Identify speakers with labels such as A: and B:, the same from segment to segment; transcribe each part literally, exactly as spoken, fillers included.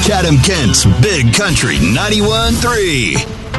A: Chatham-Kent's Big Country ninety-one point three.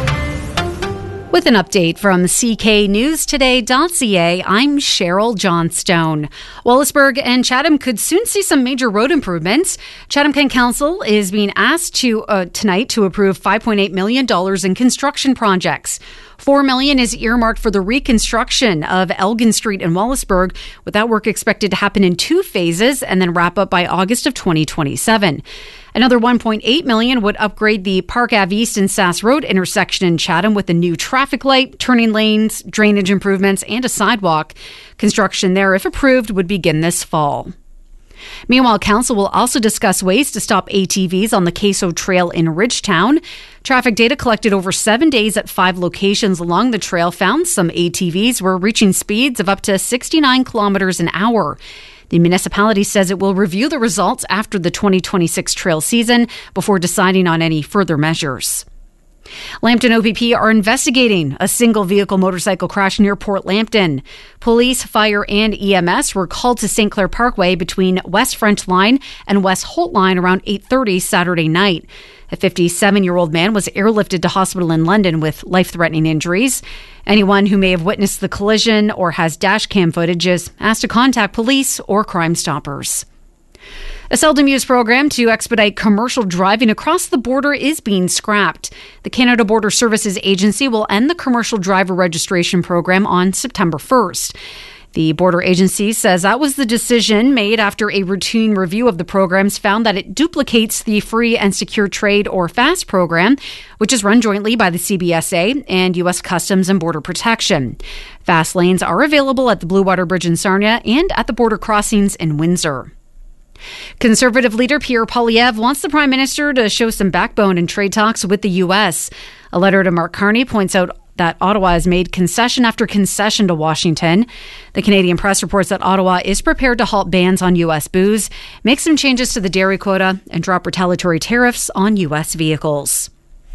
B: With an update from C K News Today dot C A, I'm Cheryl Johnstone. Wallaceburg and Chatham could soon see some major road improvements. Chatham-Kent Council is being asked to uh, tonight to approve five point eight million dollars in construction projects. four million dollars is earmarked for the reconstruction of Elgin Street in Wallaceburg, with that work expected to happen in two phases and then wrap up by August of twenty twenty-seven. Another one point eight million dollars would upgrade the Park Avenue East and Sass Road intersection in Chatham with a new traffic light, turning lanes, drainage improvements, and a sidewalk. Construction there, if approved, would begin this fall. Meanwhile, Council will also discuss ways to stop A T Vs on the Queso Trail in Ridgetown. Traffic data collected over seven days at five locations along the trail found some A T Vs were reaching speeds of up to sixty-nine kilometers an hour. The municipality says it will review the results after the twenty twenty-six trail season before deciding on any further measures. Lambton O P P are investigating a single vehicle motorcycle crash near Port Lambton. Police, fire, and E M S were called to Saint Clair Parkway between West French Line and West Holt Line around eight thirty Saturday night. A fifty-seven-year-old man was airlifted to hospital in London with life-threatening injuries. Anyone who may have witnessed the collision or has dash cam footage is asked to contact police or Crime Stoppers. A seldom used program to expedite commercial driving across the border is being scrapped. The Canada Border Services Agency will end the commercial driver registration program on September first. The border agency says that was the decision made after a routine review of the programs found that it duplicates the Free and Secure Trade, or FAST program, which is run jointly by the C B S A and U S Customs and Border Protection. FAST lanes are available at the Blue Water Bridge in Sarnia and at the border crossings in Windsor. Conservative leader Pierre Poilievre wants the Prime Minister to show some backbone in trade talks with the U S. A letter to Mark Carney points out that Ottawa has made concession after concession to Washington. The Canadian Press reports that Ottawa is prepared to halt bans on U S booze, make some changes to the dairy quota, and drop retaliatory tariffs on U S vehicles.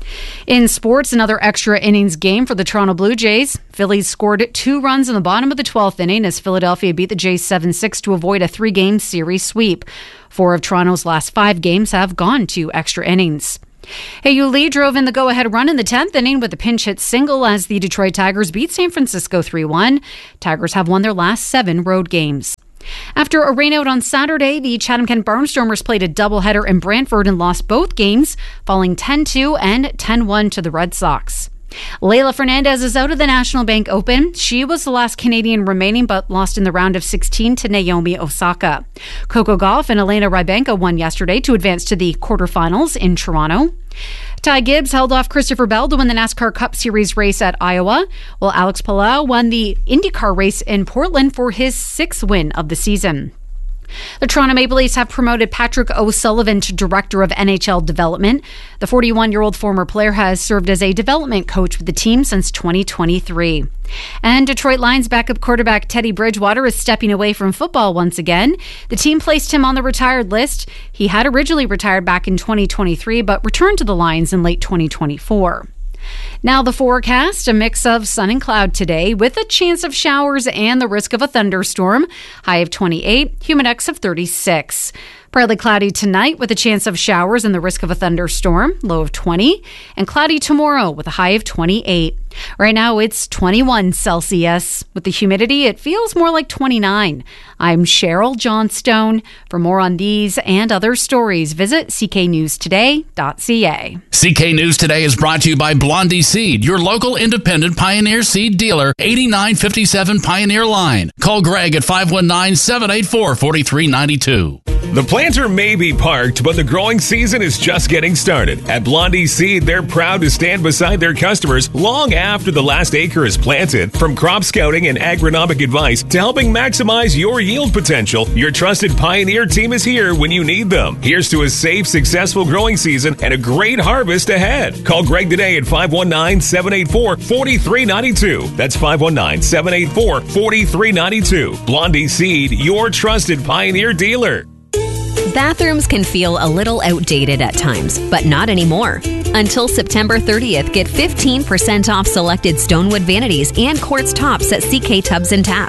B: In sports, another extra innings game for the Toronto Blue Jays. Phillies scored two runs in the bottom of the twelfth inning as Philadelphia beat the Jays seven six to avoid a three-game series sweep. Four of Toronto's last five games have gone to extra innings. Hayu Lee drove in the go-ahead run in the tenth inning with a pinch hit single as the Detroit Tigers beat San Francisco three one. Tigers have won their last seven road games. After a rainout on Saturday, the Chatham-Kent Barnstormers played a doubleheader in Brantford and lost both games, falling ten two and ten one to the Red Sox. Leylah Fernandez is out of the National Bank Open. She was the last Canadian remaining but lost in the round of sixteen to Naomi Osaka. Coco Gauff and Elena Rybanka won yesterday to advance to the quarterfinals in Toronto. Ty Gibbs held off Christopher Bell to win the NASCAR Cup Series race at Iowa, while Alex Palou won the IndyCar race in Portland for his sixth win of the season. The Toronto Maple Leafs have promoted Patrick O'Sullivan to Director of N H L Development. The forty-one-year-old former player has served as a development coach with the team since twenty twenty-three. And Detroit Lions backup quarterback Teddy Bridgewater is stepping away from football once again. The team placed him on the retired list. He had originally retired back in twenty twenty-three, but returned to the Lions in late twenty twenty-four. Now the forecast, a mix of sun and cloud today with a chance of showers and the risk of a thunderstorm. High of twenty-eight, humidex of thirty-six. Partly cloudy tonight with a chance of showers and the risk of a thunderstorm, low of twenty. And cloudy tomorrow with a high of twenty-eight. Right now it's twenty-one Celsius. With the humidity, it feels more like twenty-nine. I'm Cheryl Johnstone. For more on these and other stories, visit c k news today dot c a.
C: C K News Today is brought to you by Blondie Seed, your local independent Pioneer Seed dealer, eighty-nine fifty-seven Pioneer Line. Call Greg at five one nine, seven eight four, four three nine two.
D: The planter may be parked, but the growing season is just getting started. At Blondie Seed, they're proud to stand beside their customers long after the last acre is planted. From crop scouting and agronomic advice to helping maximize your yield potential, your trusted Pioneer team is here when you need them. Here's to a safe, successful growing season and a great harvest ahead. Call Greg today at five one nine, seven eight four, four three nine two. That's five one nine, seven eight four, four three nine two. Blondie Seed, your trusted Pioneer dealer.
E: Bathrooms can feel a little outdated at times, but not anymore. Until September thirtieth, get fifteen percent off selected Stonewood vanities and quartz tops at C K Tubs and Taps.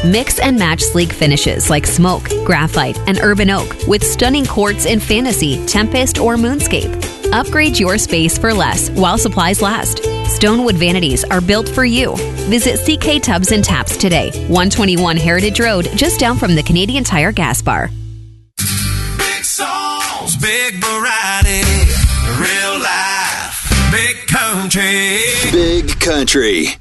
E: Mix and match sleek finishes like smoke, graphite, and urban oak with stunning quartz in Fantasy, Tempest, or Moonscape. Upgrade your space for less while supplies last. Stonewood vanities are built for you. Visit C K Tubs and Taps today, one twenty-one Heritage Road, just down from the Canadian Tire gas bar.
F: Big songs, big variety, real life, big country.
A: Big Country.